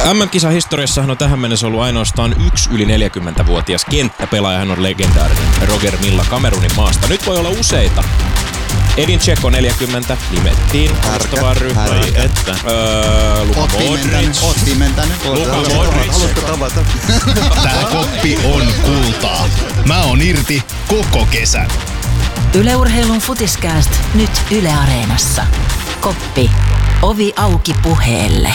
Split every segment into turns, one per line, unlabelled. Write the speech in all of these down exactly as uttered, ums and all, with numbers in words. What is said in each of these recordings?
M M-kisahistoriassahan on tähän mennessä ollut ainoastaan yksi yli neljäkymmentävuotias kenttäpelaaja. Hän on legendaarinen Roger Milla Kamerunin maasta. Nyt voi olla useita. Edin Dzeko neljäkymmentä nimettiin alustavaan ryhmään. Että öö, Luka Modric.
Otti mentänyt.
Luka Modric.
Haluatko tavata?
Tää koppi on kultaa. Mä oon irti koko kesän.
Yle Urheilun Futiskääst nyt Yle Areenassa. Koppi. Ovi auki puheelle.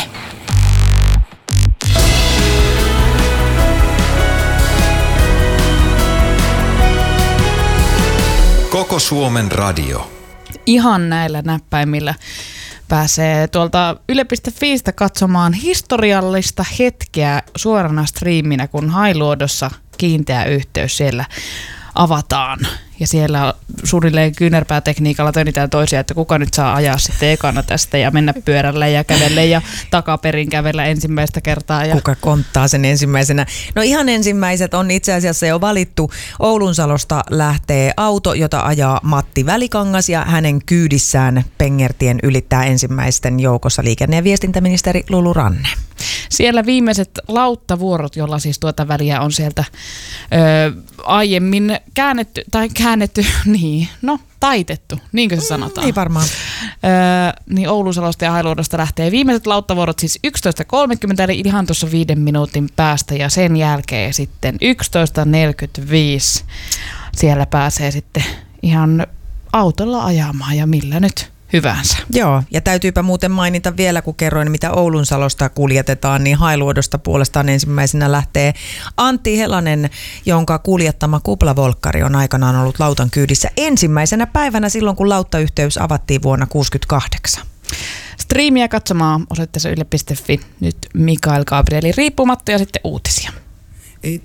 Koko Suomen radio.
Ihan näillä näppäimillä pääsee tuolta yle piste fiistä katsomaan historiallista hetkeä suorana striiminä, kun Hailuodossa kiinteä yhteys siellä avataan. Ja siellä suunnilleen kyynärpäätekniikalla tönitään toisia, että kuka nyt saa ajaa sitten ekana tästä ja mennä pyörällä ja kävellä ja takaperin kävellä ensimmäistä kertaa. Ja
kuka konttaa sen ensimmäisenä? No ihan ensimmäiset on itse asiassa jo valittu. Oulunsalosta lähtee auto, jota ajaa Matti Välikangas ja hänen kyydissään Pengertien ylittää ensimmäisten joukossa liikenne- ja viestintäministeri Lulu Ranne.
Siellä viimeiset lauttavuorot, jolla siis tuota väliä on sieltä ö, aiemmin käännetty, tai käännetty, niin, no taitettu, niinkö se sanotaan?
Niin varmaan.
Öö, niin Oulunsalosta ja Hailuodosta lähtee viimeiset lauttavuorot siis yksitoista kolmekymmentä, eli ihan tuossa viiden minuutin päästä, ja sen jälkeen sitten yksitoista neljäkymmentäviisi siellä pääsee sitten ihan autolla ajamaan, ja millä nyt hyvänsä.
Joo, ja täytyypä muuten mainita vielä, kun kerroin, mitä Oulunsalosta kuljetetaan, niin Hailuodosta puolestaan ensimmäisenä lähtee Antti Helanen, jonka kuljettama kuplavolkkari on aikanaan ollut lautan kyydissä ensimmäisenä päivänä silloin, kun lauttayhteys avattiin vuonna tuhatyhdeksänsataakuusikymmentäkahdeksan.
Striimiä katsomaan osoitteessa yle piste fi. Nyt Mikael Gabrielin riippumatta ja sitten uutisia.